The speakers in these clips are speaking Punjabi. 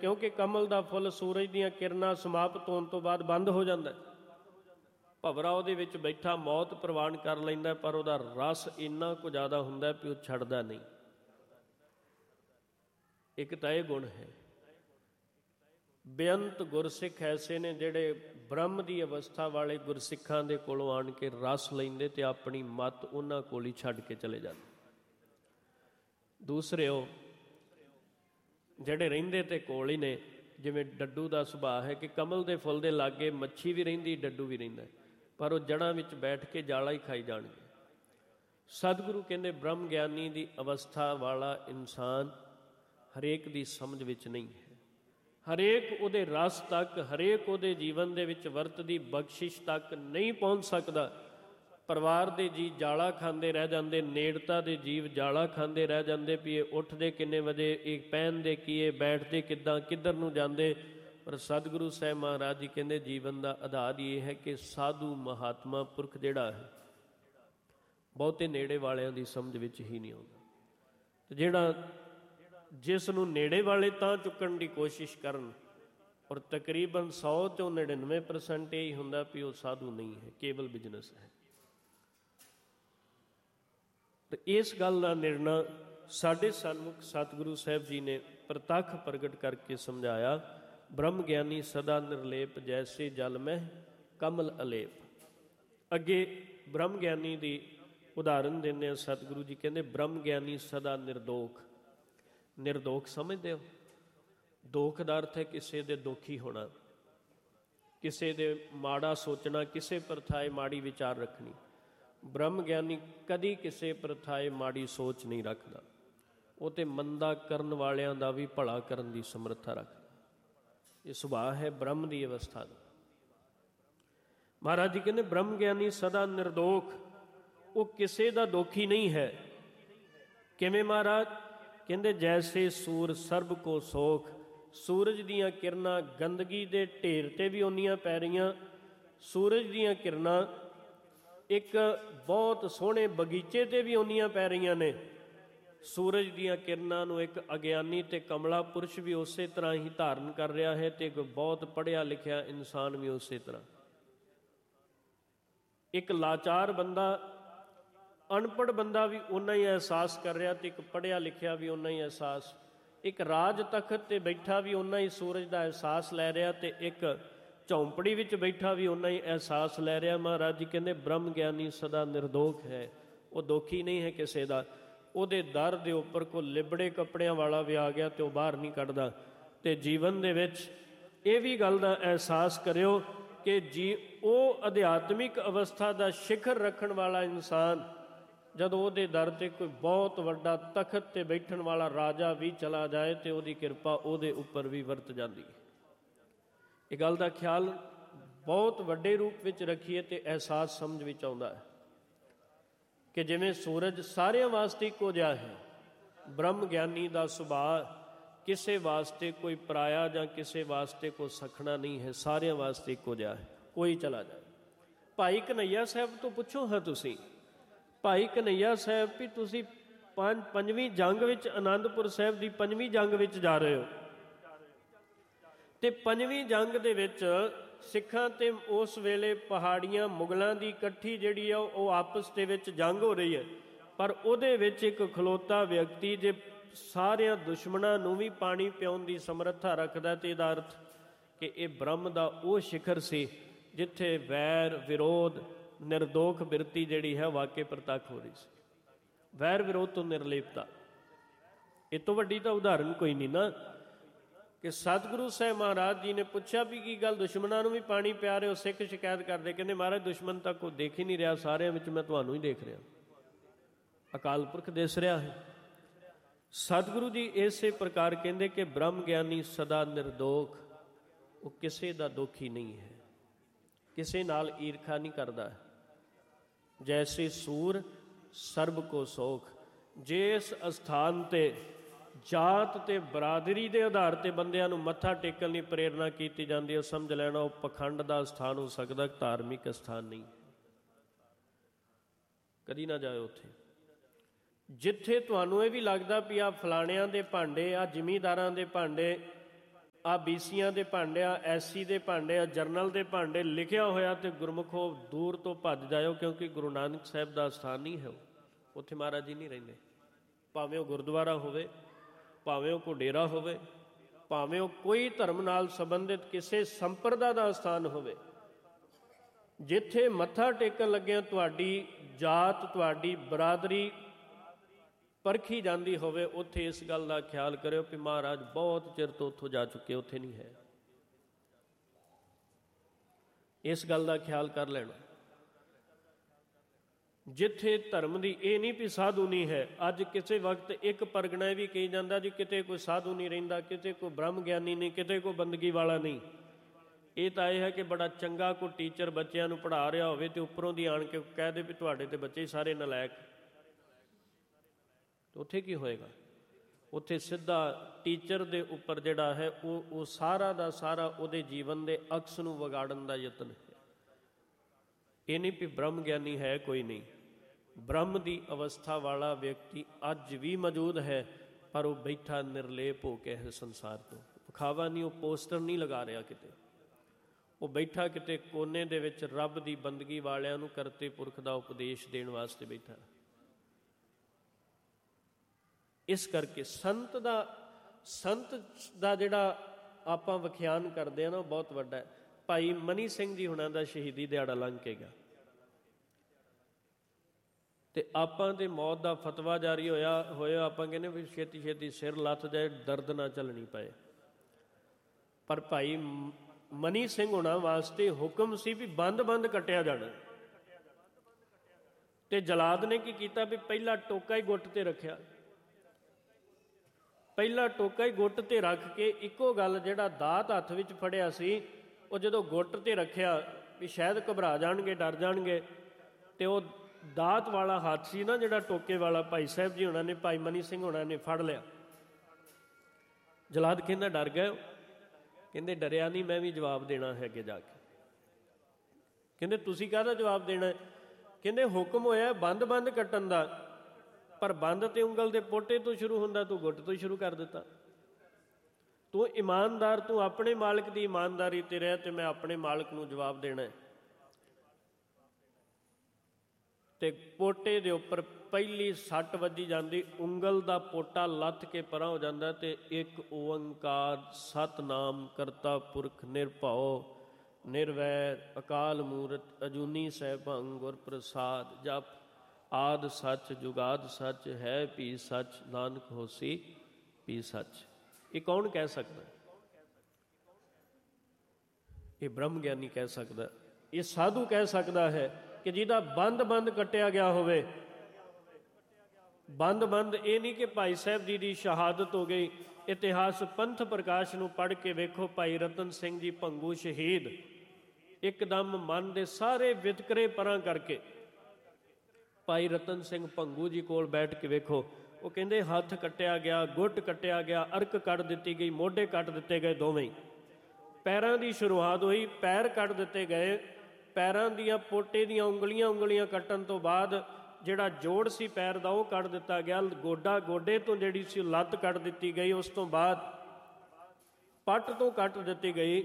ਕਿਉਂਕਿ ਕਮਲ ਦਾ ਫੁੱਲ ਸੂਰਜ ਦੀਆਂ ਕਿਰਨਾਂ ਸਮਾਪਤ ਹੋਣ ਤੋਂ ਬਾਅਦ ਬੰਦ ਹੋ ਜਾਂਦਾ। ਭਵਰਾ ਉਹਦੇ ਵਿੱਚ ਬੈਠਾ ਮੌਤ ਪ੍ਰਵਾਨ ਕਰ ਲੈਂਦਾ, ਪਰ ਉਹਦਾ ਰਸ ਇੰਨਾ ਕੁ ਜ਼ਿਆਦਾ ਹੁੰਦਾ ਵੀ ਉਹ ਛੱਡਦਾ ਨਹੀਂ। ਇੱਕ ਤਾਂ ਇਹ ਗੁਣ ਹੈ। ਬੇਅੰਤ ਗੁਰਸਿੱਖ ਐਸੇ ਨੇ ਜਿਹੜੇ ਬ੍ਰਹਮ ਦੀ ਅਵਸਥਾ ਵਾਲੇ ਗੁਰਸਿੱਖਾਂ ਦੇ ਕੋਲੋਂ ਆਣ ਕੇ ਰਸ ਲੈਂਦੇ ਤੇ ਆਪਣੀ ਮੱਤ ਉਹਨਾਂ ਕੋਲ ਹੀ ਛੱਡ ਕੇ ਚਲੇ ਜਾਂਦੇ। ਦੂਸਰੇ ਉਹ ਜਿਹੜੇ ਰਹਿੰਦੇ ਤੇ ਕੋਲ ਹੀ ਨੇ, ਜਿਵੇਂ ਡੱਡੂ ਦਾ ਸੁਭਾਅ ਹੈ ਕਿ ਕਮਲ ਦੇ ਫੁੱਲ ਦੇ ਲਾਗੇ ਮੱਛੀ ਵੀ ਰਹਿੰਦੀ, ਡੱਡੂ ਵੀ ਰਹਿੰਦਾ, ਪਰ ਉਹ ਜੜ੍ਹਾਂ ਵਿੱਚ ਬੈਠ ਕੇ ਜਾਲਾ ਹੀ ਖਾਈ ਜਾਣਗੇ। ਸਤਿਗੁਰੂ ਕਹਿੰਦੇ ਬ੍ਰਹਮ ਗਿਆਨੀ ਦੀ ਅਵਸਥਾ ਵਾਲਾ ਇਨਸਾਨ ਹਰੇਕ ਦੀ ਸਮਝ ਵਿੱਚ ਨਹੀਂ ਹੈ। ਹਰੇਕ ਉਹਦੇ ਰਸ ਤੱਕ, ਹਰੇਕ ਉਹਦੇ ਜੀਵਨ ਦੇ ਵਿੱਚ ਵਰਤਦੀ ਬਖਸ਼ਿਸ਼ ਤੱਕ ਨਹੀਂ ਪਹੁੰਚ ਸਕਦਾ। ਪਰਿਵਾਰ ਦੇ ਜੀਅ ਜਾਲਾ ਖਾਂਦੇ ਰਹਿ ਜਾਂਦੇ, ਨੇੜਤਾ ਦੇ ਜੀਵ ਜਾਲਾ ਖਾਂਦੇ ਰਹਿ ਜਾਂਦੇ ਵੀ ਇਹ ਉੱਠਦੇ ਕਿੰਨੇ ਵਜੇ, ਇਹ ਪਹਿਨਦੇ ਕੀ, ਇਹ ਬੈਠਦੇ ਕਿੱਦਾਂ, ਕਿੱਧਰ ਨੂੰ ਜਾਂਦੇ। ਪਰ ਸਤਿਗੁਰੂ ਸਾਹਿਬ ਮਹਾਰਾਜ ਜੀ ਕਹਿੰਦੇ ਜੀਵਨ ਦਾ ਆਧਾਰ ਇਹ ਹੈ ਕਿ ਸਾਧੂ ਮਹਾਤਮਾ ਪੁਰਖ ਜਿਹੜਾ ਹੈ ਬਹੁਤੇ ਨੇੜੇ ਵਾਲਿਆਂ ਦੀ ਸਮਝ ਵਿੱਚ ਹੀ ਨਹੀਂ ਆਉਂਦਾ। ਤੇ ਜਿਹੜਾ ਜਿਸ ਨੂੰ ਨੇੜੇ ਵਾਲੇ ਤਾਂ ਚੁੱਕਣ ਦੀ ਕੋਸ਼ਿਸ਼ ਕਰਨ, ਔਰ ਤਕਰੀਬਨ 100 ਚੋਂ 99% ਇਹ ਹੀ ਹੁੰਦਾ ਵੀ ਉਹ ਸਾਧੂ ਨਹੀਂ ਹੈ, ਕੇਵਲ ਬਿਜ਼ਨਸ ਹੈ। ਤੇ ਇਸ ਗੱਲ ਦਾ ਨਿਰਣਾ ਸਾਡੇ ਸਨਮੁਖ ਸਤਿਗੁਰੂ ਸਾਹਿਬ ਜੀ ਨੇ ਪ੍ਰਤੱਖ ਪ੍ਰਗਟ ਕਰਕੇ ਸਮਝਾਇਆ। ਬ੍ਰਹਮ ਗਿਆਨੀ ਸਦਾ ਨਿਰਲੇਪ, ਜੈਸੇ ਜਲ ਮਹਿ ਕਮਲ ਅਲੇਪ। ਅੱਗੇ ਬ੍ਰਹਮ ਗਿਆਨੀ ਦੀ ਉਦਾਹਰਨ ਦਿੰਦੇ ਆ। ਸਤਿਗੁਰੂ ਜੀ ਕਹਿੰਦੇ ਬ੍ਰਹਮ ਗਿਆਨੀ ਸਦਾ ਨਿਰਦੋਖ। ਨਿਰਦੋਖ ਸਮਝਦੇ ਹੋ? ਦੋਖ ਦਾ ਅਰਥ ਹੈ ਕਿਸੇ ਦੇ ਦੋਖੀ ਹੋਣਾ, ਕਿਸੇ ਦੇ ਮਾੜਾ ਸੋਚਣਾ, ਕਿਸੇ ਪ੍ਰਥਾਏ ਮਾੜੀ ਵਿਚਾਰ ਰੱਖਣੀ। ਬ੍ਰਹਮ ਗਿਆਨੀ ਕਦੀ ਕਿਸੇ ਪ੍ਰਥਾਏ ਮਾੜੀ ਸੋਚ ਨਹੀਂ ਰੱਖਦਾ। ਉਹ ਤੇ ਮੰਦਾ ਕਰਨ ਵਾਲਿਆਂ ਦਾ ਵੀ ਭਲਾ ਕਰਨ ਦੀ ਸਮਰੱਥਾ ਰੱਖਦਾ। ਇਹ ਸੁਭਾਅ ਹੈ ਬ੍ਰਹਮ ਦੀ ਅਵਸਥਾ ਦਾ। ਮਹਾਰਾਜ ਜੀ ਕਹਿੰਦੇ ਬ੍ਰਹਮ ਗਿਆਨੀ ਸਦਾ ਨਿਰਦੋਖ, ਉਹ ਕਿਸੇ ਦਾ ਦੋਖੀ ਨਹੀਂ ਹੈ। ਕਿਵੇਂ ਮਹਾਰਾਜ? ਕਹਿੰਦੇ ਜੈਸੇ ਸੂਰ ਸਰਬ ਕੋ ਸੋਖ। ਸੂਰਜ ਦੀਆਂ ਕਿਰਨਾਂ ਗੰਦਗੀ ਦੇ ਢੇਰ 'ਤੇ ਵੀ ਓਨੀਆਂ ਪੈ ਰਹੀਆਂ। ਸੂਰਜ ਦੀਆਂ ਕਿਰਨਾਂ ਇੱਕ ਬਹੁਤ ਸੋਹਣੇ ਬਗੀਚੇ 'ਤੇ ਵੀ ਓਨੀਆਂ ਪੈ ਰਹੀਆਂ ਨੇ। ਸੂਰਜ ਦੀਆਂ ਕਿਰਨਾਂ ਨੂੰ ਇੱਕ ਅਗਿਆਨੀ ਤੇ ਕਮਲਾ ਪੁਰਸ਼ ਵੀ ਉਸੇ ਤਰ੍ਹਾਂ ਹੀ ਧਾਰਨ ਕਰ ਰਿਹਾ ਹੈ, ਤੇ ਇੱਕ ਬਹੁਤ ਪੜ੍ਹਿਆ ਲਿਖਿਆ ਇਨਸਾਨ ਵੀ ਉਸੇ ਤਰ੍ਹਾਂ। ਇੱਕ ਲਾਚਾਰ ਬੰਦਾ, ਅਨਪੜ੍ਹ ਬੰਦਾ ਵੀ ਓਨਾ ਹੀ ਅਹਿਸਾਸ ਕਰ ਰਿਹਾ, ਤੇ ਇੱਕ ਪੜ੍ਹਿਆ ਲਿਖਿਆ ਵੀ ਓਨਾ ਹੀ ਅਹਿਸਾਸ। ਇੱਕ ਰਾਜ ਤਖਤ 'ਤੇ ਬੈਠਾ ਵੀ ਓਨਾ ਹੀ ਸੂਰਜ ਦਾ ਅਹਿਸਾਸ ਲੈ ਰਿਹਾ, ਤੇ ਇੱਕ ਝੌਂਪੜੀ ਵਿੱਚ ਬੈਠਾ ਵੀ ਓਨਾ ਹੀ ਅਹਿਸਾਸ ਲੈ ਰਿਹਾ। ਮਹਾਰਾਜ ਜੀ ਕਹਿੰਦੇ ਬ੍ਰਹਮ ਗਿਆਨੀ ਸਦਾ ਨਿਰਦੋਖ ਹੈ। ਉਹ ਦੋਖੀ ਨਹੀਂ ਹੈ ਕਿਸੇ ਦਾ। ਉਹਦੇ ਦਰ ਦੇ ਉੱਪਰ ਕੋਈ ਲਿਬੜੇ ਕੱਪੜਿਆਂ ਵਾਲਾ ਵੀ ਆ ਗਿਆ ਤੇ ਉਹ ਬਾਹਰ ਨਹੀਂ ਕੱਢਦਾ। ਤੇ ਜੀਵਨ ਦੇ ਵਿੱਚ ਇਹ ਵੀ ਗੱਲ ਦਾ ਅਹਿਸਾਸ ਕਰਿਓ ਕਿ ਉਹ ਅਧਿਆਤਮਿਕ ਅਵਸਥਾ ਦਾ ਸਿਖਰ ਰੱਖਣ ਵਾਲਾ ਇਨਸਾਨ, ਜਦੋਂ ਉਹਦੇ ਦਰ 'ਤੇ ਕੋਈ ਬਹੁਤ ਵੱਡਾ ਤਖਤ 'ਤੇ ਬੈਠਣ ਵਾਲਾ ਰਾਜਾ ਵੀ ਚਲਾ ਜਾਏ ਤੇ ਉਹਦੀ ਕਿਰਪਾ ਉਹਦੇ ਉੱਪਰ ਵੀ ਵਰਤ ਜਾਂਦੀ ਹੈ। ਇਹ ਗੱਲ ਦਾ ਖਿਆਲ ਬਹੁਤ ਵੱਡੇ ਰੂਪ ਵਿੱਚ ਰੱਖੀਏ ਤੇ ਅਹਿਸਾਸ ਸਮਝ ਵਿੱਚ ਆਉਂਦਾ ਹੈ ਕਿ ਜਿਵੇਂ ਸੂਰਜ ਸਾਰਿਆਂ ਵਾਸਤੇ ਇੱਕੋ ਜਿਹਾ ਹੈ, ਬ੍ਰਹਮ ਗਿਆਨੀ ਦਾ ਸੁਭਾਅ ਕਿਸੇ ਵਾਸਤੇ ਕੋਈ ਪਰਾਇਆ ਜਾਂ ਕਿਸੇ ਵਾਸਤੇ ਕੋਈ ਸਖਣਾ ਨਹੀਂ ਹੈ, ਸਾਰਿਆਂ ਵਾਸਤੇ ਇੱਕੋ ਜਿਹਾ ਹੈ। ਕੋਈ ਚਲਾ ਜਾਏ। ਭਾਈ ਕਨ੍ਹਈਆ ਸਾਹਿਬ ਤੋਂ ਪੁੱਛੋ ਹਾਂ ਤੁਸੀਂ, ਭਾਈ ਕਨ੍ਹਈਆ ਸਾਹਿਬ ਵੀ ਤੁਸੀਂ ਪੰਜਵੀਂ ਜੰਗ ਵਿੱਚ, ਆਨੰਦਪੁਰ ਸਾਹਿਬ ਦੀ 5ਵੀਂ ਜੰਗ ਵਿੱਚ ਜਾ ਰਹੇ ਹੋ, ਤੇ 5ਵੀਂ ਜੰਗ ਦੇ ਵਿੱਚ ਸਿੱਖਾਂ ਤੇ ਉਸ ਵੇਲੇ ਪਹਾੜੀਆਂ ਮੁਗਲਾਂ ਦੀ ਇਕੱਠੀ ਜਿਹੜੀ ਆ ਉਹ ਆਪਸ ਦੇ ਵਿੱਚ ਜੰਗ ਹੋ ਰਹੀ ਹੈ। ਪਰ ਉਹਦੇ ਵਿੱਚ ਇੱਕ ਖਲੋਤਾ ਵਿਅਕਤੀ ਜੇ ਸਾਰਿਆਂ ਦੁਸ਼ਮਣਾਂ ਨੂੰ ਵੀ ਪਾਣੀ ਪਿਆਉਣ ਦੀ ਸਮਰੱਥਾ ਰੱਖਦਾ, ਤੇ ਇਹਦਾ ਅਰਥ ਕਿ ਇਹ ਬ੍ਰਹਮ ਦਾ ਉਹ ਸਿਖਰ ਸੀ ਜਿੱਥੇ ਵੈਰ ਵਿਰੋਧ ਨਿਰਦੋਖ ਬਿਰਤੀ ਜਿਹੜੀ ਹੈ ਵਾਕੇ ਪ੍ਰਤੱਖ ਹੋ ਰਹੀ ਸੀ। ਵੈਰ ਵਿਰੋਧ ਤੋਂ ਨਿਰਲੇਪਤਾ, ਇਹ ਤੋਂ ਵੱਡੀ ਤਾਂ ਉਦਾਹਰਨ ਕੋਈ ਨਹੀਂ ਨਾ। ਕਿ ਸਤਿਗੁਰੂ ਸਾਹਿਬ ਮਹਾਰਾਜ ਜੀ ਨੇ ਪੁੱਛਿਆ ਵੀ ਕੀ ਗੱਲ ਦੁਸ਼ਮਣਾਂ ਨੂੰ ਵੀ ਪਾਣੀ ਪਿਆ ਰਹੇ ਹੋ? ਸਿੱਖ ਸ਼ਿਕਾਇਤ ਕਰਦੇ, ਕਹਿੰਦੇ ਮਹਾਰਾਜ ਦੁਸ਼ਮਣ ਤਾਂ ਕੋਈ ਦੇਖ ਹੀ ਨਹੀਂ ਰਿਹਾ, ਸਾਰਿਆਂ ਵਿੱਚ ਮੈਂ ਤੁਹਾਨੂੰ ਹੀ ਦੇਖ ਰਿਹਾ, ਅਕਾਲ ਪੁਰਖ ਦਿਸ ਰਿਹਾ ਹੈ। ਸਤਿਗੁਰੂ ਜੀ ਇਸੇ ਪ੍ਰਕਾਰ ਕਹਿੰਦੇ ਕਿ ਬ੍ਰਹਮ ਗਿਆਨੀ ਸਦਾ ਨਿਰਦੋਖ, ਉਹ ਕਿਸੇ ਦਾ ਦੋਖੀ ਨਹੀਂ ਹੈ, ਕਿਸੇ ਨਾਲ ਈਰਖਾ ਨਹੀਂ ਕਰਦਾ। ਜੈਸੇ ਸੂਰ ਸਰਬ ਕੋ ਸੋਖ। ਜਿਸ ਅਸਥਾਨ 'ਤੇ ਜਾਤ ਤੇ ਬਰਾਦਰੀ ਦੇ ਆਧਾਰ 'ਤੇ ਬੰਦਿਆਂ ਨੂੰ ਮੱਥਾ ਟੇਕਣ ਲਈ ਪ੍ਰੇਰਨਾ ਕੀਤੀ ਜਾਂਦੀ ਹੈ, ਸਮਝ ਲੈਣਾ ਉਹ ਪਖੰਡ ਦਾ ਸਥਾਨ ਹੋ ਸਕਦਾ, ਧਾਰਮਿਕ ਸਥਾਨ ਨਹੀਂ। ਕਦੀ ਨਾ ਜਾਇਓ ਉੱਥੇ। ਜਿੱਥੇ ਤੁਹਾਨੂੰ ਇਹ ਵੀ ਲੱਗਦਾ ਵੀ ਆਹ ਫਲਾਣਿਆਂ ਦੇ ਭਾਂਡੇ, ਆਹ ਜ਼ਿਮੀਂਦਾਰਾਂ ਦੇ ਭਾਂਡੇ, ਆ BCਆਂ ਦੇ ਭਾਂਡੇ ਆ, SC ਦੇ ਭਾਂਡੇ ਆ, ਜਰਨਲ ਦੇ ਭਾਂਡੇ ਲਿਖਿਆ ਹੋਇਆ ਤੇ ਗੁਰਮੁਖੋ ਦੂਰ ਤੋਂ ਭੱਜ ਜਾਇਓ, ਕਿਉਂਕਿ ਗੁਰੂ ਨਾਨਕ ਸਾਹਿਬ ਦਾ ਸਥਾਨ ਨਹੀਂ ਹੈ, ਉੱਥੇ ਮਹਾਰਾਜ ਜੀ ਨਹੀਂ ਰਹਿੰਦੇ। ਭਾਵੇਂ ਉਹ ਗੁਰਦੁਆਰਾ ਹੋਵੇ, ਭਾਵੇਂ ਉਹ ਕੋਈ ਡੇਰਾ ਹੋਵੇ, ਭਾਵੇਂ ਉਹ ਕੋਈ ਧਰਮ ਨਾਲ ਸੰਬੰਧਿਤ ਕਿਸੇ ਸੰਪਰਦਾ ਦਾ ਸਥਾਨ ਹੋਵੇ, ਜਿੱਥੇ ਮੱਥਾ ਟੇਕਣ ਲੱਗਿਆ ਤੁਹਾਡੀ ਜਾਤ, ਤੁਹਾਡੀ ਬਰਾਦਰੀ ਪਰਖੀ ਜਾਂਦੀ ਹੋਵੇ, ਉੱਥੇ ਇਸ ਗੱਲ ਦਾ ਖਿਆਲ ਕਰਿਓ ਕਿ ਮਹਾਰਾਜ ਬਹੁਤ ਚਿਰ ਤੋਂ ਉੱਥੋਂ ਜਾ ਚੁੱਕੇ, ਉੱਥੇ ਨਹੀਂ ਹੈ। ਇਸ ਗੱਲ ਦਾ ਖਿਆਲ ਕਰ ਲੈਣਾ। ਜਿੱਥੇ ਧਰਮ ਦੀ ਇਹ ਨਹੀਂ ਵੀ ਸਾਧੂ ਨਹੀਂ ਹੈ। ਅੱਜ ਕਿਸੇ ਵਕਤ ਇੱਕ ਪਰਗਣਾ ਵੀ ਕਹੀ ਜਾਂਦਾ ਜੀ ਕਿਤੇ ਕੋਈ ਸਾਧੂ ਨਹੀਂ ਰਹਿੰਦਾ, ਕਿਤੇ ਕੋਈ ਬ੍ਰਹਮ ਗਿਆਨੀ ਨਹੀਂ, ਕਿਤੇ ਕੋਈ ਬੰਦਗੀ ਵਾਲਾ ਨਹੀਂ। ਇਹ ਤਾਂ ਇਹ ਹੈ ਕਿ ਬੜਾ ਚੰਗਾ ਕੋਈ ਟੀਚਰ ਬੱਚਿਆਂ ਨੂੰ ਪੜ੍ਹਾ ਰਿਹਾ ਹੋਵੇ ਤੇ ਉੱਪਰੋਂ ਦੀ ਆਣ ਕੇ ਕਹਿ ਦੇ ਵੀ ਤੁਹਾਡੇ ਤੇ ਬੱਚੇ ਸਾਰੇ ਨਲਾਇਕ, ਉੱਥੇ ਕੀ ਹੋਏਗਾ? ਉੱਥੇ ਸਿੱਧਾ ਟੀਚਰ ਦੇ ਉੱਪਰ ਜਿਹੜਾ ਹੈ ਉਹ ਸਾਰਾ ਦਾ ਸਾਰਾ ਉਹਦੇ ਜੀਵਨ ਦੇ ਅਕਸ ਨੂੰ ਵਿਗਾੜਨ ਦਾ ਯਤਨ ਹੈ। ਇਹ ਨਹੀਂ ਵੀ ਬ੍ਰਹਮ ਗਿਆਨੀ ਹੈ ਕੋਈ ਨਹੀਂ। ਬ੍ਰਹਮ ਦੀ ਅਵਸਥਾ ਵਾਲਾ ਵਿਅਕਤੀ ਅੱਜ ਵੀ ਮੌਜੂਦ ਹੈ, ਪਰ ਉਹ ਬੈਠਾ ਨਿਰਲੇਪ ਹੋ ਕੇ ਹੈ ਸੰਸਾਰ ਤੋਂ। ਵਿਖਾਵਾ ਨਹੀਂ, ਉਹ ਪੋਸਟਰ ਨਹੀਂ ਲਗਾ ਰਿਹਾ ਕਿਤੇ, ਉਹ ਬੈਠਾ ਕਿਤੇ ਕੋਨੇ ਦੇ ਵਿੱਚ ਰੱਬ ਦੀ ਬੰਦਗੀ ਵਾਲਿਆਂ ਨੂੰ ਕਰਤੇ ਪੁਰਖ ਦਾ ਉਪਦੇਸ਼ ਦੇਣ ਵਾਸਤੇ ਬੈਠਾ। ਇਸ ਕਰਕੇ ਸੰਤ ਦਾ ਜਿਹੜਾ ਆਪਾਂ ਵਿਖਿਆਨ ਕਰਦੇ ਹਾਂ ਨਾ, ਉਹ ਬਹੁਤ ਵੱਡਾ ਹੈ। ਭਾਈ ਮਨੀ ਸਿੰਘ ਜੀ ਹੁਣਾਂ ਦਾ ਸ਼ਹੀਦੀ ਦਿਹਾੜਾ ਲੰਘ ਕੇ ਗਿਆ ਤੇ ਆਪਾਂ ਤੇ ਮੌਤ ਦਾ ਫਤਵਾ ਜਾਰੀ ਹੋਇਆ ਆਪਾਂ ਕਹਿੰਦੇ ਵੀ ਛੇਤੀ ਛੇਤੀ ਸਿਰ ਲੱਥ ਜਾਏ, ਦਰਦ ਨਾ ਝੱਲਣੀ ਪਏ। ਪਰ ਭਾਈ ਮਨੀ ਸਿੰਘ ਹੁਣਾਂ ਵਾਸਤੇ ਹੁਕਮ ਸੀ ਵੀ ਬੰਦ ਕੱਟਿਆ ਜਾਣਾ। ਤੇ ਜਲਾਦ ਨੇ ਕੀ ਕੀਤਾ ਵੀ ਪਹਿਲਾ ਟੋਕਾ ਹੀ ਗੁੱਟ ਤੇ ਰੱਖਿਆ। ਪਹਿਲਾ ਟੋਕਾ ਹੀ ਗੁੱਟ ਤੇ ਰੱਖ ਕੇ ਇੱਕੋ ਗੱਲ, ਜਿਹੜਾ ਦਾਤ ਹੱਥ ਵਿੱਚ ਫੜਿਆ ਸੀ, ਉਹ ਜਦੋਂ ਗੁੱਟ ਤੇ ਰੱਖਿਆ ਵੀ ਸ਼ਾਇਦ ਘਬਰਾ ਜਾਣਗੇ, ਡਰ ਜਾਣਗੇ, ਤੇ ਉਹ ਦਾਤ ਵਾਲਾ ਹੱਥ ਸੀ ਨਾ ਜਿਹੜਾ ਟੋਕੇ ਵਾਲਾ, ਭਾਈ ਸਾਹਿਬ ਜੀ ਹੋਣਾ ਨੇ, ਭਾਈ ਮਨੀ ਸਿੰਘ ਹੋਣਾ ਨੇ ਫੜ ਲਿਆ। ਜਲਾਦ ਕਹਿੰਦਾ ਡਰ ਗਏ? ਕਹਿੰਦੇ ਡਰਿਆ ਨਹੀਂ, ਮੈਂ ਵੀ ਜਵਾਬ ਦੇਣਾ ਹੈ ਅੱਗੇ ਜਾ ਕੇ। ਕਹਿੰਦੇ ਤੁਸੀਂ ਕਾਹਦਾ ਜਵਾਬ ਦੇਣਾ? ਕਹਿੰਦੇ ਹੁਕਮ ਹੋਇਆ ਬੰਦ ਕੱਟਣ ਦਾ, ਪਰ ਬੰਦ ਤੇ ਉਂਗਲ ਦੇ ਪੋਟੇ ਤੋਂ ਸ਼ੁਰੂ ਹੁੰਦਾ, ਤੂੰ ਗੁੱਟ ਤੋਂ ਸ਼ੁਰੂ ਕਰ ਦਿੱਤਾ। ਤੂੰ ਇਮਾਨਦਾਰ, ਤੂੰ ਆਪਣੇ ਮਾਲਕ ਦੀ ਇਮਾਨਦਾਰੀ ਤੇ ਰਹਿ ਤੇ ਮੈਂ ਆਪਣੇ ਮਾਲਕ ਨੂੰ ਜਵਾਬ ਦੇਣਾ। ਤੇ ਪੋਟੇ ਦੇ ਉੱਪਰ ਪਹਿਲੀ ਸੱਟ ਵੱਜੀ ਜਾਂਦੀ, ਉਂਗਲ ਦਾ ਪੋਟਾ ਲੱਥ ਕੇ ਪਰਾਂ ਹੋ ਜਾਂਦਾ ਤੇ ਇੱਕ ਓੰਕਾਰ ਸਤਨਾਮ ਕਰਤਾ ਪੁਰਖ ਨਿਰਭਉ ਨਿਰਵੈਰ ਅਕਾਲ ਮੂਰਤ ਅਜੂਨੀ ਸੈਭੰ ਗੁਰ ਪ੍ਰਸਾਦ ਜਪ ਆਦ ਸੱਚ ਜੁਗਾਦ ਸੱਚ ਹੈ ਭੀ ਸੱਚ ਨਾਨਕ ਹੋਸੀ ਭੀ ਸੱਚ। ਇਹ ਕੌਣ ਕਹਿ ਸਕਦਾ? ਇਹ ਬ੍ਰਹਮ ਗਿਆਨੀ ਕਹਿ ਸਕਦਾ, ਇਹ ਸਾਧੂ ਕਹਿ ਸਕਦਾ ਹੈ ਕਿ ਜਿਹਦਾ ਬੰਦ ਕੱਟਿਆ ਗਿਆ ਹੋਵੇ। ਬੰਦ ਇਹ ਨਹੀਂ ਕਿ ਭਾਈ ਸਾਹਿਬ ਜੀ ਦੀ ਸ਼ਹਾਦਤ ਹੋ ਗਈ। ਇਤਿਹਾਸ ਪੰਥ ਪ੍ਰਕਾਸ਼ ਨੂੰ ਪੜ੍ਹ ਕੇ ਵੇਖੋ, ਭਾਈ ਰਤਨ ਸਿੰਘ ਜੀ ਭੰਗੂ ਸ਼ਹੀਦ ਇੱਕਦਮ ਮਨ ਦੇ ਸਾਰੇ ਵਿਤਕਰੇ ਪਰਾਂ ਕਰਕੇ ਭਾਈ ਰਤਨ ਸਿੰਘ ਭੰਗੂ ਜੀ ਕੋਲ ਬੈਠ ਕੇ ਵੇਖੋ, ਉਹ ਕਹਿੰਦੇ ਹੱਥ ਕੱਟਿਆ ਗਿਆ, ਗੁੱਟ ਕੱਟਿਆ ਗਿਆ, ਅਰਕ ਕੱਟ ਦਿੱਤੀ ਗਈ, ਮੋਢੇ ਕੱਟ ਦਿੱਤੇ ਗਏ ਦੋਵੇਂ। ਪੈਰਾਂ ਦੀ ਸ਼ੁਰੂਆਤ ਹੋਈ, ਪੈਰ ਕੱਟ ਦਿੱਤੇ ਗਏ। ਪੈਰਾਂ ਦੀਆਂ ਪੋਟੇ ਦੀਆਂ ਉਂਗਲੀਆਂ ਕੱਟਣ ਤੋਂ ਬਾਅਦ ਜਿਹੜਾ ਜੋੜ ਸੀ ਪੈਰ ਦਾ ਉਹ ਕੱਟ ਦਿੱਤਾ ਗਿਆ। ਗੋਡੇ ਤੋਂ ਜਿਹੜੀ ਸੀ ਲੱਤ ਕੱਟ ਦਿੱਤੀ ਗਈ। ਉਸ ਤੋਂ ਬਾਅਦ ਪੱਟ ਤੋਂ ਕੱਟ ਦਿੱਤੀ ਗਈ।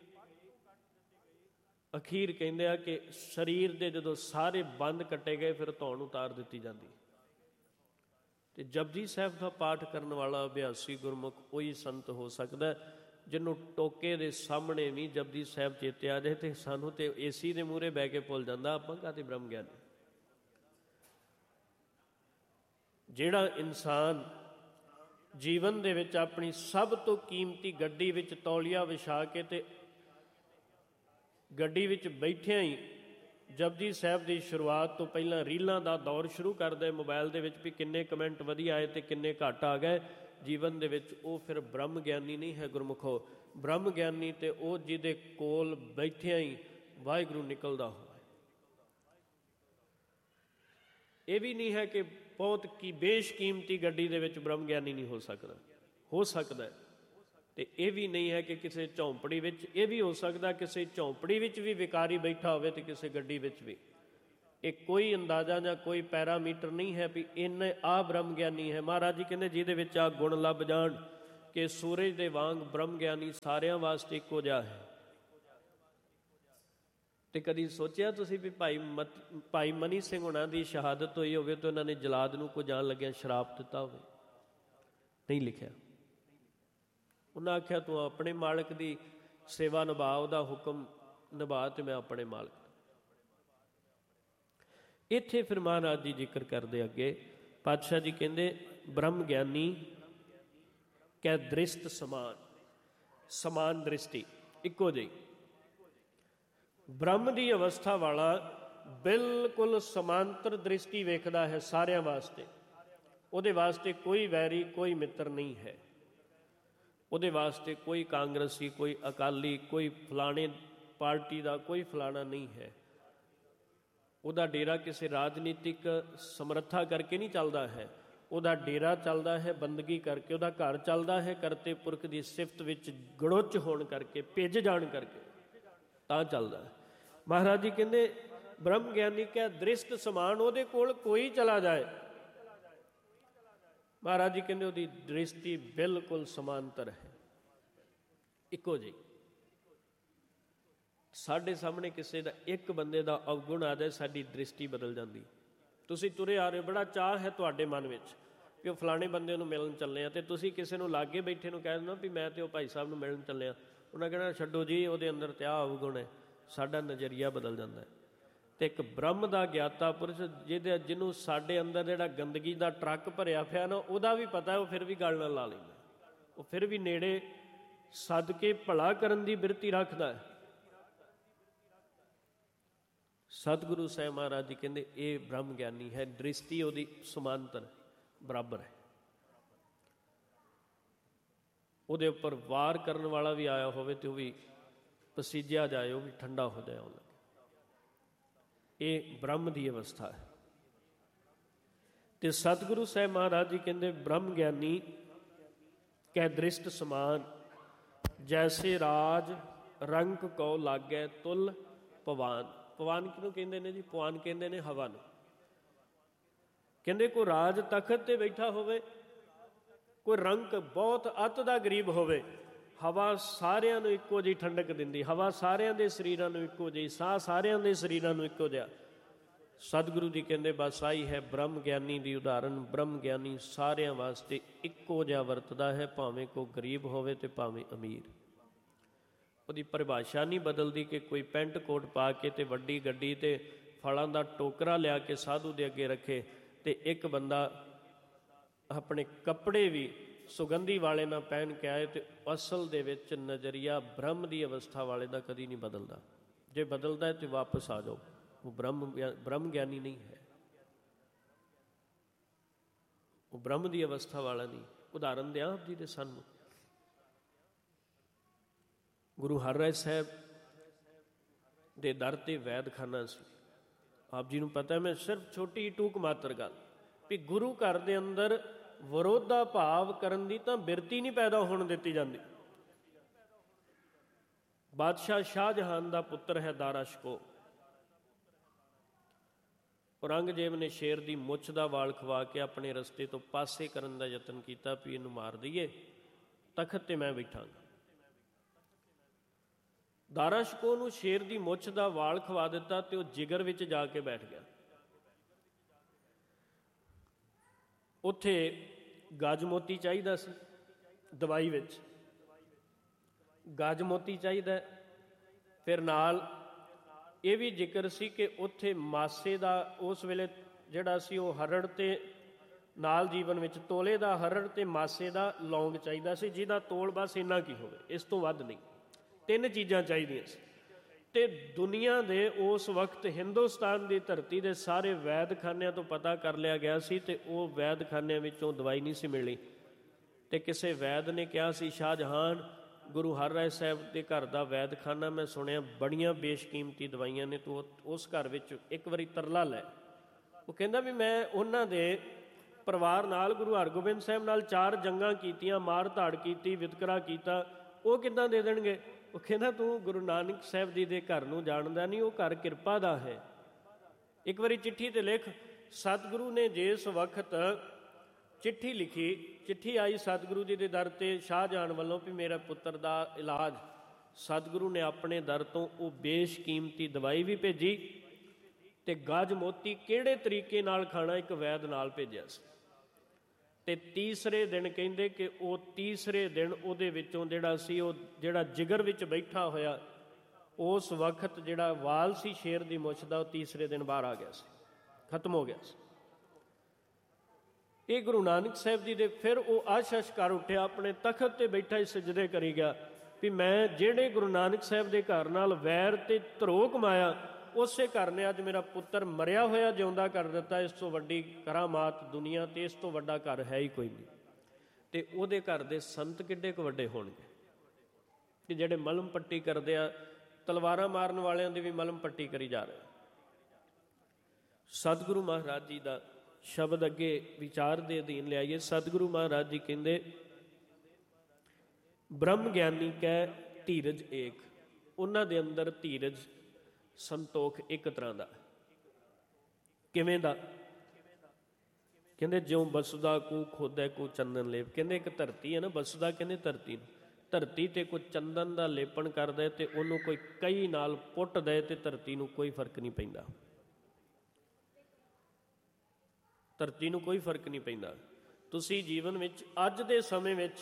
ਅਖੀਰ ਕਹਿੰਦੇ ਆ ਕਿ ਸਰੀਰ ਦੇ ਜਦੋਂ ਸਾਰੇ ਬੰਦ ਕੱਟੇ ਗਏ, ਫਿਰ ਧੌਣ ਉਤਾਰ ਦਿੱਤੀ ਜਾਂਦੀ। ਤੇ ਜਪਜੀ ਸਾਹਿਬ ਦਾ ਪਾਠ ਕਰਨ ਵਾਲਾ ਅਭਿਆਸੀ ਗੁਰਮੁਖ ਉਹੀ ਸੰਤ ਹੋ ਸਕਦਾ ਜਿਹਨੂੰ ਟੋਕੇ ਦੇ ਸਾਹਮਣੇ ਵੀ ਜਪਜੀ ਸਾਹਿਬ ਚੇਤੇ ਆ ਜਾਏ। ਤੇ ਸਾਨੂੰ ਤੇ ਏਸੀ ਦੇ ਮੂਹਰੇ ਬਹਿ ਕੇ ਭੁੱਲ ਜਾਂਦਾ, ਆਪਾਂ ਕਾਹਤੇ ਬ੍ਰਹਮ ਗਿਆਨੀ। ਜਿਹੜਾ ਇਨਸਾਨ ਜੀਵਨ ਦੇ ਵਿੱਚ ਆਪਣੀ ਸਭ ਤੋਂ ਕੀਮਤੀ ਗੱਡੀ ਵਿੱਚ ਤੌਲੀਆ ਵਿਛਾ ਕੇ ਤੇ ਗੱਡੀ ਵਿੱਚ ਬੈਠਿਆਂ ਹੀ ਜਪਜੀ ਸਾਹਿਬ ਦੀ ਸ਼ੁਰੂਆਤ ਤੋਂ ਪਹਿਲਾਂ ਰੀਲਾਂ ਦਾ ਦੌਰ ਸ਼ੁਰੂ ਕਰਦੇ ਮੋਬਾਈਲ ਦੇ ਵਿੱਚ ਵੀ ਕਿੰਨੇ ਕਮੈਂਟ ਵਧੀਆ ਆਏ ਤੇ ਕਿੰਨੇ ਘੱਟ ਆ ਗਏ ਜੀਵਨ ਦੇ ਵਿੱਚ, ਉਹ ਫਿਰ ਬ੍ਰਹਮ ਗਿਆਨੀ ਨਹੀਂ ਹੈ ਗੁਰਮੁਖੋ। ਬ੍ਰਹਮ ਗਿਆਨੀ ਤੇ ਉਹ ਜਿਹਦੇ ਕੋਲ ਬੈਠਿਆਂ ਹੀ ਵਾਹਿਗੁਰੂ ਨਿਕਲਦਾ ਹੋਵੇ। ਇਹ ਵੀ ਨਹੀਂ ਹੈ ਕਿ ਬਹੁਤ ਬੇਸ਼ਕੀਮਤੀ ਗੱਡੀ ਦੇ ਵਿੱਚ ਬ੍ਰਹਮ ਗਿਆਨੀ ਨਹੀਂ ਹੋ ਸਕਦਾ, ਹੋ ਸਕਦਾ। ਤੇ ਇਹ ਵੀ ਨਹੀਂ ਹੈ ਕਿ ਕਿਸੇ ਝੌਂਪੜੀ ਵਿੱਚ, ਇਹ ਵੀ ਹੋ ਸਕਦਾ ਕਿਸੇ ਝੌਂਪੜੀ ਵਿੱਚ ਵੀ ਵਿਕਾਰੀ ਬੈਠਾ ਹੋਵੇ ਤੇ ਕਿਸੇ ਗੱਡੀ ਵਿੱਚ ਵੀ। ਇਹ ਕੋਈ ਅੰਦਾਜ਼ਾ ਜਾਂ ਕੋਈ ਪੈਰਾਮੀਟਰ ਨਹੀਂ ਹੈ ਵੀ ਇਹਨੇ ਆਹ ਬ੍ਰਹਮ ਗਿਆਨੀ ਹੈ। ਮਹਾਰਾਜ ਜੀ ਕਹਿੰਦੇ ਜਿਹਦੇ ਵਿੱਚ ਆਹ ਗੁਣ ਲੱਭ ਜਾਣ, ਕਿ ਸੂਰਜ ਦੇ ਵਾਂਗ ਬ੍ਰਹਮ ਗਿਆਨੀ ਸਾਰਿਆਂ ਵਾਸਤੇ ਇੱਕੋ ਜਿਹਾ ਹੈ। ਤੇ ਕਦੀ ਸੋਚਿਆ ਤੁਸੀਂ ਵੀ ਭਾਈ ਮਨੀ ਸਿੰਘ ਹੁਣਾਂ ਦੀ ਸ਼ਹਾਦਤ ਹੋਈ ਹੋਵੇ ਤਾਂ ਉਹਨਾਂ ਨੇ ਜਲਾਦ ਨੂੰ ਕੋਈ ਜਾਣ ਲੱਗਿਆ ਸ਼ਰਾਪ ਦਿੱਤਾ ਹੋਵੇ? ਨਹੀਂ ਲਿਖਿਆ। ਉਹਨਾਂ ਆਖਿਆ ਤੂੰ ਆਪਣੇ ਮਾਲਕ ਦੀ ਸੇਵਾ ਨਿਭਾ, ਉਹਦਾ ਹੁਕਮ ਨਿਭਾ ਤੇ ਮੈਂ ਆਪਣੇ ਮਾਲਕ। ਇੱਥੇ ਫਿਰ ਮਹਾਰਾਜ ਜੀ ਜ਼ਿਕਰ ਕਰਦੇ ਅੱਗੇ, ਪਾਤਸ਼ਾਹ ਜੀ ਕਹਿੰਦੇ ਬ੍ਰਹਮ ਗਿਆਨੀ ਕੈ ਦ੍ਰਿਸ਼ਟ ਸਮਾਨ, ਸਮਾਨ ਦ੍ਰਿਸ਼ਟੀ, ਇੱਕੋ ਜਿਹੀ। ਬ੍ਰਹਮ ਦੀ ਅਵਸਥਾ ਵਾਲਾ ਬਿਲਕੁਲ ਸਮਾਂਤਰ ਦ੍ਰਿਸ਼ਟੀ ਵੇਖਦਾ ਹੈ ਸਾਰਿਆਂ ਵਾਸਤੇ। ਉਹਦੇ ਵਾਸਤੇ ਕੋਈ ਵੈਰੀ, ਕੋਈ ਮਿੱਤਰ ਨਹੀਂ ਹੈ। ਉਹਦੇ ਵਾਸਤੇ ਕੋਈ ਕਾਂਗਰਸੀ, ਕੋਈ ਅਕਾਲੀ, ਕੋਈ ਫਲਾਣੇ ਪਾਰਟੀ ਦਾ, ਕੋਈ ਫਲਾਣਾ ਨਹੀਂ ਹੈ। ਉਹਦਾ ਡੇਰਾ ਕਿਸੇ ਰਾਜਨੀਤਿਕ ਸਮਰੱਥਾ ਕਰਕੇ ਨਹੀਂ ਚੱਲਦਾ ਹੈ। ਉਹਦਾ ਡੇਰਾ ਚੱਲਦਾ ਹੈ ਬੰਦਗੀ ਕਰਕੇ, ਉਹਦਾ ਘਰ ਚੱਲਦਾ ਹੈ ਕਰਤੇ ਪੁਰਖ ਦੀ ਸਿਫਤ ਵਿੱਚ ਗੜੁੱਚ ਹੋਣ ਕਰਕੇ, ਭਿੱਜ ਜਾਣ ਕਰਕੇ ਤਾਂ ਚੱਲਦਾ ਹੈ। ਮਹਾਰਾਜ ਜੀ ਕਹਿੰਦੇ ਬ੍ਰਹਮ ਗਿਆਨੀ ਕੈ ਦ੍ਰਿਸ਼ਟ ਸਮਾਨ, ਉਹਦੇ ਕੋਲ ਕੋਈ ਚਲਾ ਜਾਏ, ਮਹਾਰਾਜ ਜੀ ਕਹਿੰਦੇ ਉਹਦੀ ਦ੍ਰਿਸ਼ਟੀ ਬਿਲਕੁਲ ਸਮਾਂਤਰ ਹੈ, ਇੱਕੋ ਜਿਹੀ। ਸਾਡੇ ਸਾਹਮਣੇ ਕਿਸੇ ਦਾ ਇੱਕ ਬੰਦੇ ਦਾ ਅਵਗੁਣ ਆ ਜਾਏ, ਸਾਡੀ ਦ੍ਰਿਸ਼ਟੀ ਬਦਲ ਜਾਂਦੀ। ਤੁਸੀਂ ਤੁਰੇ ਆ ਰਹੇ ਹੋ, ਬੜਾ ਚਾਅ ਹੈ ਤੁਹਾਡੇ ਮਨ ਵਿੱਚ ਕਿ ਉਹ ਫਲਾਣੇ ਬੰਦੇ ਨੂੰ ਮਿਲਣ ਚੱਲੇ ਆ, ਅਤੇ ਤੁਸੀਂ ਕਿਸੇ ਨੂੰ ਲਾਗੇ ਬੈਠੇ ਨੂੰ ਕਹਿ ਦਿੰਦੇ ਵੀ ਮੈਂ ਤੇ ਉਹ ਭਾਈ ਸਾਹਿਬ ਨੂੰ ਮਿਲਣ ਚੱਲਿਆ। ਉਹਨਾਂ ਕਹਿਣਾ ਛੱਡੋ ਜੀ, ਉਹਦੇ ਅੰਦਰ ਤੇ ਆਹ ਅਵਗੁਣ ਹੈ। ਸਾਡਾ ਨਜ਼ਰੀਆ ਬਦਲ ਜਾਂਦਾ ਹੈ। ਅਤੇ ਇੱਕ ਬ੍ਰਹਮ ਦਾ ਗਿਆਤਾ ਪੁਰਸ਼ ਜਿਹਨੂੰ ਸਾਡੇ ਅੰਦਰ ਜਿਹੜਾ ਗੰਦਗੀ ਦਾ ਟਰੱਕ ਭਰਿਆ ਪਿਆ ਨਾ, ਉਹਦਾ ਵੀ ਪਤਾ, ਉਹ ਫਿਰ ਵੀ ਗੱਲ ਨਾਲ ਲਾ ਲੈਂਦਾ, ਉਹ ਫਿਰ ਵੀ ਨੇੜੇ ਸੱਦ ਕੇ ਭਲਾ ਕਰਨ ਦੀ ਬਿਰਤੀ ਰੱਖਦਾ ਹੈ। ਸਤਿਗੁਰੂ ਸਾਹਿਬ ਮਹਾਰਾਜ ਜੀ ਕਹਿੰਦੇ ਇਹ ਬ੍ਰਹਮ ਗਿਆਨੀ ਹੈ, ਦ੍ਰਿਸ਼ਟੀ ਉਹਦੀ ਸਮਾਂਤਰ ਬਰਾਬਰ ਹੈ। ਉਹਦੇ ਉੱਪਰ ਵਾਰ ਕਰਨ ਵਾਲਾ ਵੀ ਆਇਆ ਹੋਵੇ ਤੇ ਉਹ ਵੀ ਪਸੀਜਿਆ ਜਾਏ, ਉਹ ਵੀ ਠੰਡਾ ਹੋ ਜਾਏ ਉਹਨਾਂ। ਇਹ ਬ੍ਰਹਮ ਦੀ ਅਵਸਥਾ ਹੈ। ਤੇ ਸਤਿਗੁਰੂ ਸਾਹਿਬ ਮਹਾਰਾਜ ਜੀ ਕਹਿੰਦੇ ਬ੍ਰਹਮ ਗਿਆਨੀ ਕੈ ਦ੍ਰਿਸ਼ਟ ਸਮਾਨ, ਜੈਸੇ ਰਾਜ ਰੰਕ ਕਉ ਲਾਗੈ ਤੁਲ ਪਵਾਨ। ਪਵਾਨ ਕਿਹਨੂੰ ਕਹਿੰਦੇ ਨੇ ਜੀ? ਪਵਾਨ ਕਹਿੰਦੇ ਨੇ ਹਵਾ ਨੂੰ। ਕਹਿੰਦੇ ਕੋਈ ਰਾਜ ਤਖਤ ਤੇ ਬੈਠਾ ਹੋਵੇ, ਕੋਈ ਰੰਕ ਬਹੁਤ ਅੱਤ ਦਾ ਗਰੀਬ ਹੋਵੇ, ਹਵਾ ਸਾਰਿਆਂ ਨੂੰ ਇੱਕੋ ਜਿਹੀ ਠੰਡਕ ਦਿੰਦੀ, ਹਵਾ ਸਾਰਿਆਂ ਦੇ ਸਰੀਰਾਂ ਨੂੰ ਇੱਕੋ ਜਿਹੀ, ਸਾਹ ਸਾਰਿਆਂ ਦੇ ਸਰੀਰਾਂ ਨੂੰ ਇੱਕੋ ਜਿਹਾ। ਸਤਿਗੁਰੂ ਜੀ ਕਹਿੰਦੇ ਬਸ ਆਹੀ ਹੈ ਬ੍ਰਹਮ ਗਿਆਨੀ ਦੀ ਉਦਾਹਰਨ। ਬ੍ਰਹਮ ਗਿਆਨੀ ਸਾਰਿਆਂ ਵਾਸਤੇ ਇੱਕੋ ਜਿਹਾ ਵਰਤਦਾ ਹੈ, ਭਾਵੇਂ ਕੋਈ ਗਰੀਬ ਹੋਵੇ ਤੇ ਭਾਵੇਂ ਅਮੀਰ। ਉਹਦੀ ਪਰਿਭਾਸ਼ਾ ਨਹੀਂ ਬਦਲਦੀ ਕਿ ਕੋਈ ਪੈਂਟ ਕੋਟ ਪਾ ਕੇ ਤੇ ਵੱਡੀ ਗੱਡੀ ਤੇ ਫਲਾਂ ਦਾ ਟੋਕਰਾ ਲਿਆ ਕੇ ਸਾਧੂ ਦੇ ਅੱਗੇ ਰੱਖੇ, ਤੇ ਇੱਕ ਬੰਦਾ ਆਪਣੇ ਕੱਪੜੇ ਵੀ ਸੁਗੰਧੀ ਵਾਲੇ ਨਾਲ ਪਹਿਨ ਕੇ ਆਏ, ਤੇ ਅਸਲ ਦੇ ਵਿੱਚ ਨਜ਼ਰੀਆ ਬ੍ਰਹਮ ਦੀ ਅਵਸਥਾ ਵਾਲੇ ਦਾ ਕਦੀ ਨਹੀਂ ਬਦਲਦਾ। ਜੇ ਬਦਲਦਾ ਹੈ ਤੇ ਵਾਪਸ ਆ ਜਾਓ, ਉਹ ਬ੍ਰਹਮ ਗਿਆਨੀ ਨਹੀਂ ਹੈ, ਉਹ ਬ੍ਰਹਮ ਦੀ ਅਵਸਥਾ ਵਾਲਾ ਨਹੀਂ। ਉਦਾਹਰਨ ਦਿਆਂ ਆਪ ਜੀ ਦੇ ਸਾਹਮਣੇ, ਗੁਰੂ ਹਰਿਰਾਏ ਸਾਹਿਬ ਦੇ ਦਰ ਤੇ ਵੈਦਖਾਨਾ ਸੀ। ਆਪ ਜੀ ਨੂੰ ਪਤਾ, ਮੈਂ ਸਿਰਫ ਛੋਟੀ ਟੂਕ ਮਾਤਰ ਗੱਲ ਵੀ ਗੁਰੂ ਘਰ ਦੇ ਅੰਦਰ ਵਿਰੋਧਾ ਭਾਵ ਕਰਨ ਦੀ ਤਾਂ ਬਿਰਤੀ ਨਹੀਂ ਪੈਦਾ ਹੋਣ ਦਿੱਤੀ ਜਾਂਦੀ। ਬਾਦਸ਼ਾਹ ਸ਼ਾਹਜਹਾਨ ਦਾ ਪੁੱਤਰ ਹੈ ਦਾਰਾ ਸ਼ਿਕੋਹ। ਔਰੰਗਜ਼ੇਬ ਨੇ ਸ਼ੇਰ ਦੀ ਮੁੱਛ ਦਾ ਵਾਲ ਖਵਾ ਕੇ ਆਪਣੇ ਰਸਤੇ ਤੋਂ ਪਾਸੇ ਕਰਨ ਦਾ ਯਤਨ ਕੀਤਾ ਵੀ ਇਹਨੂੰ ਮਾਰ ਦਈਏ, ਤਖਤ ਤੇ ਮੈਂ ਬੈਠਾਂਗਾ। ਦਾਰਾ ਸ਼ਿਕੋਹ ਨੂੰ ਸ਼ੇਰ ਦੀ ਮੁੱਛ ਦਾ ਵਾਲ ਖਵਾ ਦਿੱਤਾ ਤੇ ਉਹ ਜਿਗਰ ਵਿੱਚ ਜਾ ਕੇ ਬੈਠ ਗਿਆ। ਉੱਥੇ ਗਜ ਮੋਤੀ ਚਾਹੀਦਾ ਸੀ, ਦਵਾਈ ਵਿੱਚ ਗਜ ਮੋਤੀ ਚਾਹੀਦਾ। ਫਿਰ ਨਾਲ ਇਹ ਵੀ ਜ਼ਿਕਰ ਸੀ ਕਿ ਉੱਥੇ ਮਾਸੇ ਦਾ ਉਸ ਵੇਲੇ ਜਿਹੜਾ ਸੀ ਉਹ ਹਰੜ ਤੇ ਨਾਲ ਜੀਵਨ ਵਿੱਚ ਤੋਲੇ ਦਾ ਹਰੜ ਤੇ ਮਾਸੇ ਦਾ ਲੌਂਗ ਚਾਹੀਦਾ ਸੀ, ਜਿਹਦਾ ਤੋਲ ਬਸ ਇੰਨਾ ਕੀ ਹੋਵੇ, ਇਸ ਤੋਂ ਵੱਧ ਨਹੀਂ। 3 ਚੀਜ਼ਾਂ ਚਾਹੀਦੀਆਂ ਸੀ। ਤੇ ਦੁਨੀਆ ਦੇ ਉਸ ਵਕਤ ਹਿੰਦੁਸਤਾਨ ਦੀ ਧਰਤੀ ਦੇ ਸਾਰੇ ਵੈਦਖਾਨਿਆਂ ਤੋਂ ਪਤਾ ਕਰ ਲਿਆ ਗਿਆ ਸੀ, ਤੇ ਉਹ ਵੈਦਖਾਨਿਆਂ ਵਿੱਚੋਂ ਦਵਾਈ ਨਹੀਂ ਸੀ ਮਿਲਣੀ। ਤੇ ਕਿਸੇ ਵੈਦ ਨੇ ਕਿਹਾ ਸੀ, ਸ਼ਾਹਜਹਾਨ ਗੁਰੂ ਹਰਿਰਾਏ ਸਾਹਿਬ ਦੇ ਘਰ ਦਾ ਵੈਦਖਾਨਾ ਮੈਂ ਸੁਣਿਆ ਬੜੀਆਂ ਬੇਸ਼ਕੀਮਤੀ ਦਵਾਈਆਂ ਨੇ, ਤੂੰ ਉਸ ਘਰ ਵਿੱਚ ਇੱਕ ਵਾਰੀ ਤਰਲਾ ਲੈ। ਉਹ ਕਹਿੰਦਾ ਵੀ ਮੈਂ ਉਹਨਾਂ ਦੇ ਪਰਿਵਾਰ ਨਾਲ, ਗੁਰੂ ਹਰਗੋਬਿੰਦ ਸਾਹਿਬ ਨਾਲ 4 ਜੰਗਾਂ ਕੀਤੀਆਂ, ਮਾਰ ਧਾੜ ਕੀਤੀ, ਵਿਤਕਰਾ ਕੀਤਾ, ਉਹ ਕਿੱਦਾਂ ਦੇ ਦੇਣਗੇ? ਉਹ ਕਹਿੰਦਾ ਤੂੰ ਗੁਰੂ ਨਾਨਕ ਸਾਹਿਬ ਜੀ ਦੇ ਘਰ ਨੂੰ ਜਾਣਦਾ ਨਹੀਂ, ਉਹ ਘਰ ਕਿਰਪਾ ਦਾ ਹੈ। ਇੱਕ ਵਾਰੀ ਚਿੱਠੀ ਤੇ ਲਿਖ, ਸਤਿਗੁਰੂ ਨੇ ਜਿਸ ਵਕਤ ਚਿੱਠੀ ਲਿਖੀ। ਚਿੱਠੀ ਆਈ ਸਤਿਗੁਰੂ ਜੀ ਦੇ ਦਰ 'ਤੇ ਸ਼ਾਹਜਹਾਨ ਵੱਲੋਂ ਵੀ ਮੇਰਾ ਪੁੱਤਰ ਦਾ ਇਲਾਜ। ਸਤਿਗੁਰੂ ਨੇ ਆਪਣੇ ਦਰ ਤੋਂ ਉਹ ਬੇਸ਼ਕੀਮਤੀ ਦਵਾਈ ਵੀ ਭੇਜੀ ਅਤੇ ਗਜ ਮੋਤੀ ਕਿਹੜੇ ਤਰੀਕੇ ਨਾਲ ਖਾਣਾ ਇੱਕ ਵੈਦ ਨਾਲ ਭੇਜਿਆ ਸੀ। ਅਤੇ ਤੀਸਰੇ ਦਿਨ ਕਹਿੰਦੇ ਕਿ ਉਹ ਤੀਸਰੇ ਦਿਨ ਉਹਦੇ ਵਿੱਚੋਂ ਜਿਹੜਾ ਸੀ, ਉਹ ਜਿਹੜਾ ਜਿਗਰ ਵਿੱਚ ਬੈਠਾ ਹੋਇਆ ਉਸ ਵਕਤ ਜਿਹੜਾ ਵਾਲ ਸੀ ਸ਼ੇਰ ਦੀ ਮੁੱਛ ਦਾ, ਉਹ ਤੀਸਰੇ ਦਿਨ ਬਾਹਰ ਆ ਗਿਆ ਸੀ, ਖਤਮ ਹੋ ਗਿਆ ਸੀ। ਇਹ ਗੁਰੂ ਨਾਨਕ ਸਾਹਿਬ ਜੀ ਦੇ ਫਿਰ ਉਹ ਆਸ਼ ਕਰ ਉੱਠਿਆ, ਆਪਣੇ ਤਖਤ 'ਤੇ ਬੈਠਾ ਹੀ ਸਜਦੇ ਕਰੀ ਗਿਆ ਵੀ ਮੈਂ ਜਿਹੜੇ ਗੁਰੂ ਨਾਨਕ ਸਾਹਿਬ ਦੇ ਘਰ ਨਾਲ ਵੈਰ ਅਤੇ ਧਰੋਹ ਕਮਾਇਆ, ਉਸੇ ਘਰ ਨੇ ਅੱਜ ਮੇਰਾ ਪੁੱਤਰ ਮਰਿਆ ਹੋਇਆ ਜਿਉਂਦਾ ਕਰ ਦਿੱਤਾ। ਇਸ ਤੋਂ ਵੱਡੀ ਕਰਾਮਾਤ ਦੁਨੀਆ 'ਤੇ ਇਸ ਤੋਂ ਵੱਡਾ ਘਰ ਹੈ ਹੀ ਕੋਈ ਨਹੀਂ। ਅਤੇ ਉਹਦੇ ਘਰ ਦੇ ਸੰਤ ਕਿੱਡੇ ਕੁ ਵੱਡੇ ਹੋਣਗੇ ਕਿ ਜਿਹੜੇ ਮਲਮ ਪੱਟੀ ਕਰਦੇ ਆ, ਤਲਵਾਰਾਂ ਮਾਰਨ ਵਾਲਿਆਂ ਦੀ ਵੀ ਮਲਮ ਪੱਟੀ ਕਰੀ ਜਾ ਰਹੇ। ਸਤਿਗੁਰੂ ਮਹਾਰਾਜ ਜੀ ਦਾ ਸ਼ਬਦ ਅੱਗੇ ਵਿਚਾਰ ਦੇ ਅਧੀਨ ਲਿਆਈਏ। ਸਤਿਗੁਰੂ ਮਹਾਰਾਜ ਜੀ ਕਹਿੰਦੇ, ਬ੍ਰਹਮ ਗਿਆਨੀ ਕਹਿ ਧੀਰਜ ਏਕ। ਉਹਨਾਂ ਦੇ ਅੰਦਰ ਧੀਰਜ ਸੰਤੋਖ ਇੱਕ ਤਰ੍ਹਾਂ ਦਾ। ਕਿਵੇਂ ਦਾ? ਕਹਿੰਦੇ ਜਿਉਂ ਬਸੁਦਾ ਕੂ ਖੋਦੈ ਕੂ ਚੰਦਨ ਲੇਪ। ਕਹਿੰਦੇ ਇੱਕ ਧਰਤੀ ਹੈ ਨਾ, ਬਸੁਦਾ ਕਹਿੰਦੇ ਧਰਤੀ ਨੂੰ, ਧਰਤੀ 'ਤੇ ਕੋਈ ਚੰਦਨ ਦਾ ਲੇਪਣ ਕਰਦਾ ਅਤੇ ਉਹਨੂੰ ਕੋਈ ਕਈ ਨਾਲ ਪੁੱਟ ਦੇ ਅਤੇ ਧਰਤੀ ਨੂੰ ਕੋਈ ਫਰਕ ਨਹੀਂ ਪੈਂਦਾ। ਧਰਤੀ ਨੂੰ ਕੋਈ ਫਰਕ ਨਹੀਂ ਪੈਂਦਾ। ਤੁਸੀਂ ਜੀਵਨ ਵਿੱਚ ਅੱਜ ਦੇ ਸਮੇਂ ਵਿੱਚ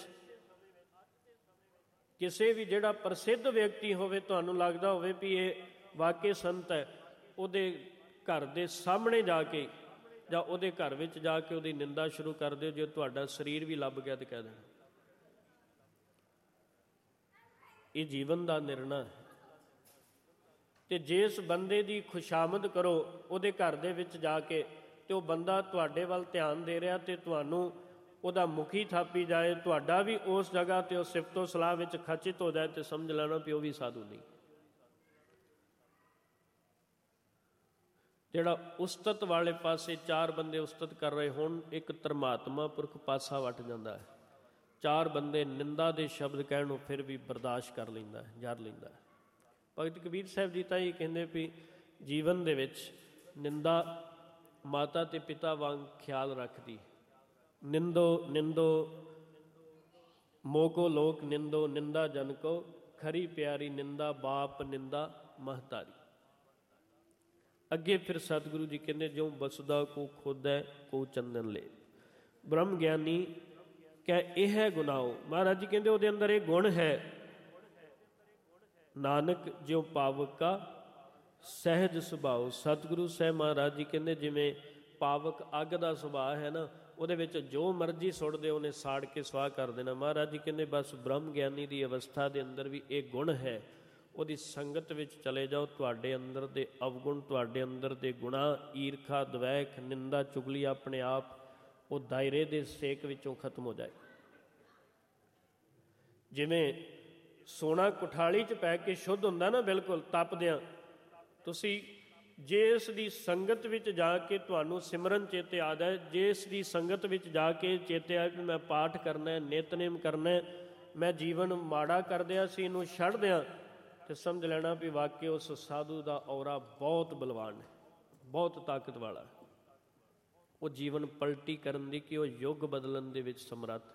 ਕਿਸੇ ਵੀ ਜਿਹੜਾ ਪ੍ਰਸਿੱਧ ਵਿਅਕਤੀ ਹੋਵੇ, ਤੁਹਾਨੂੰ ਲੱਗਦਾ ਹੋਵੇ ਵੀ ਇਹ ਵਾਕਈ ਸੰਤ ਹੈ, ਉਹਦੇ ਘਰ ਦੇ ਸਾਹਮਣੇ ਜਾ ਕੇ ਜਾਂ ਉਹਦੇ ਘਰ ਵਿੱਚ ਜਾ ਕੇ ਉਹਦੀ ਨਿੰਦਾ ਸ਼ੁਰੂ ਕਰ ਦਿਓ। ਜੇ ਤੁਹਾਡਾ ਸਰੀਰ ਵੀ ਲੱਭ ਗਿਆ ਤਾਂ ਕਹਿ ਦੇਣਾ ਇਹ ਜੀਵਨ ਦਾ ਨਿਰਣਾ ਹੈ। ਅਤੇ ਜਿਸ ਬੰਦੇ ਦੀ ਖੁਸ਼ਾਮਦ ਕਰੋ ਉਹਦੇ ਘਰ ਦੇ ਵਿੱਚ ਜਾ ਕੇ, ਅਤੇ ਉਹ ਬੰਦਾ ਤੁਹਾਡੇ ਵੱਲ ਧਿਆਨ ਦੇ ਰਿਹਾ ਅਤੇ ਤੁਹਾਨੂੰ ਉਹਦਾ ਮੁਖੀ ਥਾਪੀ ਜਾਏ, ਤੁਹਾਡਾ ਵੀ ਉਸ ਜਗ੍ਹਾ 'ਤੇ ਉਹ ਸਿਫਤੋ ਸਲਾਹ ਵਿੱਚ ਖਚਿਤ ਹੋ ਜਾਏ, ਅਤੇ ਸਮਝ ਲੈਣਾ ਵੀ ਉਹ ਵੀ ਸਾਧੂ ਨਹੀਂ। ਜਿਹੜਾ ਉਸਤਤ ਵਾਲੇ ਪਾਸੇ ਚਾਰ ਬੰਦੇ ਉਸਤਤ ਕਰ ਰਹੇ ਹੋਣ, ਇੱਕ ਧਰਮਾਤਮਾ ਪੁਰਖ ਪਾਸਾ ਵੱਟ ਜਾਂਦਾ ਹੈ। ਚਾਰ ਬੰਦੇ ਨਿੰਦਾ ਦੇ ਸ਼ਬਦ ਕਹਿਣ ਨੂੰ ਫਿਰ ਵੀ ਬਰਦਾਸ਼ਤ ਕਰ ਲੈਂਦਾ ਹੈ, ਜਰ ਲੈਂਦਾ ਹੈ। ਭਗਤ ਕਬੀਰ ਸਾਹਿਬ ਜੀ ਤਾਂ ਇਹ ਕਹਿੰਦੇ ਵੀ ਜੀਵਨ ਦੇ ਵਿੱਚ ਨਿੰਦਾ ਮਾਤਾ ਅਤੇ ਪਿਤਾ ਵਾਂਗ ਖਿਆਲ ਰੱਖਦੀ। ਨਿੰਦੋ ਨਿੰਦੋ ਮੋਕੋ ਲੋਕ ਨਿੰਦੋ, ਨਿੰਦਾ ਜਨ ਕੋ ਖਰੀ ਪਿਆਰੀ, ਨਿੰਦਾ ਬਾਪ ਨਿੰਦਾ ਮਹਤਾਰੀ। ਅੱਗੇ ਫਿਰ ਸਤਿਗੁਰੂ ਜੀ ਕਹਿੰਦੇ ਜਿਉਂ ਬਸੁਦਾ ਕੋ ਖੋਦੈ ਕੋ ਚੰਦਨ ਲੈ। ਬ੍ਰਹਮ ਗਿਆਨੀ ਕਹਿ ਇਹ ਹੈ ਗੁਨਾਹੋ। ਮਹਾਰਾਜ ਜੀ ਕਹਿੰਦੇ ਉਹਦੇ ਅੰਦਰ ਇਹ ਗੁਣ ਹੈ। ਨਾਨਕ ਜਿਉਂ ਪਾਵਕ ਕਾ ਸਹਿਜ ਸੁਭਾਉ। ਸਤਿਗੁਰੂ ਸਾਹਿਬ ਮਹਾਰਾਜ ਜੀ ਕਹਿੰਦੇ ਜਿਵੇਂ ਪਾਵਕ ਅੱਗ ਦਾ ਸੁਭਾਅ ਹੈ ਨਾ, ਉਹਦੇ ਵਿੱਚ ਜੋ ਮਰਜ਼ੀ ਸੁੱਟ ਦਿਓ ਉਹਨੇ ਸਾੜ ਕੇ ਸਵਾਹ ਕਰ ਦੇਣਾ। ਮਹਾਰਾਜ ਜੀ ਕਹਿੰਦੇ ਬਸ ਬ੍ਰਹਮ ਗਿਆਨੀ ਦੀ ਅਵਸਥਾ ਦੇ ਅੰਦਰ ਵੀ ਇਹ ਗੁਣ ਹੈ। ਉਹਦੀ ਸੰਗਤ ਵਿੱਚ ਚਲੇ ਜਾਓ, ਤੁਹਾਡੇ ਅੰਦਰ ਦੇ ਅਵਗੁਣ, ਤੁਹਾਡੇ ਅੰਦਰ ਦੇ ਗੁਨਾਹ, ਈਰਖਾ, ਦਵੈਖ, ਨਿੰਦਾ, ਚੁਗਲੀ ਆਪਣੇ ਆਪ ਉਹ ਦਾਇਰੇ ਦੇ ਸੇਕ ਵਿੱਚੋਂ ਖਤਮ ਹੋ ਜਾਏ। ਜਿਵੇਂ ਸੋਨਾ ਕੁਠਾਲੀ 'ਚ ਪੈ ਕੇ ਸ਼ੁੱਧ ਹੁੰਦਾ ਨਾ ਬਿਲਕੁਲ ਤਪਦਿਆਂ, ਤੁਸੀਂ ਜਿਸ ਦੀ ਸੰਗਤ ਵਿੱਚ ਜਾ ਕੇ ਤੁਹਾਨੂੰ ਸਿਮਰਨ ਚੇਤੇ ਆ ਜਾਏ, ਜਿਸ ਦੀ ਸੰਗਤ ਵਿੱਚ ਜਾ ਕੇ ਚੇਤੇ ਆਏ ਵੀ ਮੈਂ ਪਾਠ ਕਰਨਾ, ਨਿਤਨੇਮ ਕਰਨਾ, ਮੈਂ ਜੀਵਨ ਮਾੜਾ ਕਰਦਿਆ ਸੀ ਇਹਨੂੰ ਛੱਡ ਦਿਆਂ, ਅਤੇ ਸਮਝ ਲੈਣਾ ਵੀ ਵਾਕਈ ਉਸ ਸਾਧੂ ਦਾ ਔਰਾ ਬਹੁਤ ਬਲਵਾਨ ਹੈ, ਬਹੁਤ ਤਾਕਤ ਵਾਲਾ। ਉਹ ਜੀਵਨ ਪਲਟੀ ਕਰਨ ਦੀ ਕਿ ਉਹ ਯੁੱਗ ਬਦਲਣ ਦੇ ਵਿੱਚ ਸਮਰੱਥ।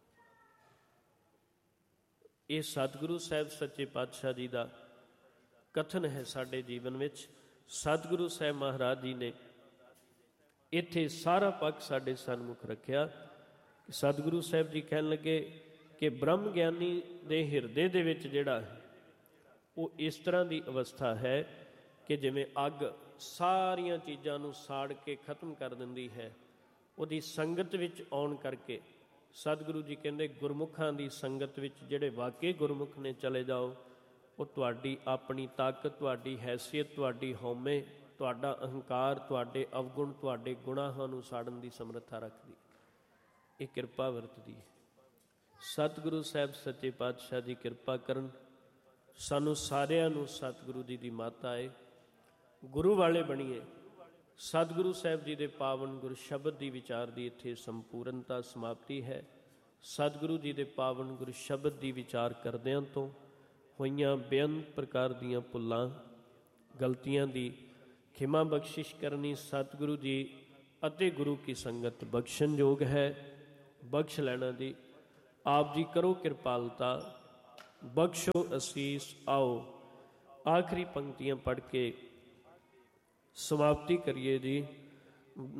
ਇਹ ਸਤਿਗੁਰੂ ਸਾਹਿਬ ਸੱਚੇ ਪਾਤਸ਼ਾਹ ਜੀ ਦਾ ਕਥਨ ਹੈ ਸਾਡੇ ਜੀਵਨ ਵਿੱਚ। ਸਤਿਗੁਰੂ ਸਾਹਿਬ ਮਹਾਰਾਜ ਜੀ ਨੇ ਇੱਥੇ ਸਾਰਾ ਪੱਖ ਸਾਡੇ ਸਨਮੁਖ ਰੱਖਿਆ। ਸਤਿਗੁਰੂ ਸਾਹਿਬ ਜੀ ਕਹਿਣ ਲੱਗੇ ਕਿ ਬ੍ਰਹਮ ਗਿਆਨੀ ਦੇ ਹਿਰਦੇ ਦੇ ਵਿੱਚ ਜਿਹੜਾ ਹੈ ਉਹ ਇਸ ਤਰ੍ਹਾਂ ਦੀ ਅਵਸਥਾ ਹੈ ਕਿ ਜਿਵੇਂ ਅੱਗ ਸਾਰੀਆਂ ਚੀਜ਼ਾਂ ਨੂੰ ਸਾੜ ਕੇ ਖਤਮ ਕਰ ਦਿੰਦੀ ਹੈ। ਉਹਦੀ ਸੰਗਤ ਵਿੱਚ ਆਉਣ ਕਰਕੇ ਸਤਿਗੁਰੂ ਜੀ ਕਹਿੰਦੇ ਗੁਰਮੁਖਾਂ ਦੀ ਸੰਗਤ ਵਿੱਚ ਜਿਹੜੇ ਵਾਕਈ ਗੁਰਮੁਖ ਨੇ ਚਲੇ ਜਾਓ, ਉਹ ਤੁਹਾਡੀ ਆਪਣੀ ਤਾਕਤ, ਤੁਹਾਡੀ ਹੈਸੀਅਤ, ਤੁਹਾਡੀ ਹਉਮੈ, ਤੁਹਾਡਾ ਅਹੰਕਾਰ, ਤੁਹਾਡੇ ਅਵਗੁਣ, ਤੁਹਾਡੇ ਗੁਨਾਹਾਂ ਨੂੰ ਸਾੜਨ ਦੀ ਸਮਰੱਥਾ ਰੱਖਦੀ। ਇਹ ਕਿਰਪਾ ਵਰਤਦੀ ਹੈ। ਸਤਿਗੁਰੂ ਸਾਹਿਬ ਸੱਚੇ ਪਾਤਸ਼ਾਹ ਜੀ ਕਿਰਪਾ ਕਰਨ, ਸਾਨੂੰ ਸਾਰਿਆਂ ਨੂੰ ਸਤਿਗੁਰੂ ਜੀ ਦੀ ਮੱਤ ਆਏ, ਗੁਰੂ ਵਾਲੇ ਬਣੀਏ। ਸਤਿਗੁਰੂ ਸਾਹਿਬ ਜੀ ਦੇ ਪਾਵਨ ਗੁਰ ਸ਼ਬਦ ਦੀ ਵਿਚਾਰ ਦੀ ਇੱਥੇ ਸੰਪੂਰਨਤਾ ਸਮਾਪਤੀ ਹੈ। ਸਤਿਗੁਰੂ ਜੀ ਦੇ ਪਾਵਨ ਗੁਰ ਸ਼ਬਦ ਦੀ ਵਿਚਾਰ ਕਰਦਿਆਂ ਤੋਂ ਹੋਈਆਂ ਬੇਅੰਤ ਪ੍ਰਕਾਰ ਦੀਆਂ ਭੁੱਲਾਂ ਗਲਤੀਆਂ ਦੀ ਖਿਮਾ ਬਖਸ਼ਿਸ਼ ਕਰਨੀ। ਸਤਿਗੁਰੂ ਜੀ ਅਤੇ ਗੁਰੂ ਕੀ ਸੰਗਤ ਬਖਸ਼ਣਯੋਗ ਹੈ। ਬਖਸ਼ ਲੈਣਾ ਦੀ ਆਪ ਜੀ ਕਰੋ ਕਿਰਪਾਲਤਾ, ਬਖਸ਼ੋ ਅਸੀਸ। ਆਓ ਆਖਰੀ ਪੰਕਤੀਆਂ ਪੜ੍ਹ ਕੇ ਸਮਾਪਤੀ ਕਰੀਏ ਜੀ।